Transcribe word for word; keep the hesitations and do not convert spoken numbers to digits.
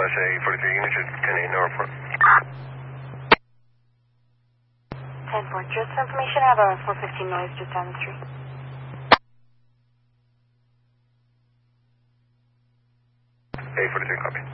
S A forty-three units, ten eight Northport. ten four, just for information, I have a four fifteen noise just down the street. A forty-three, copy.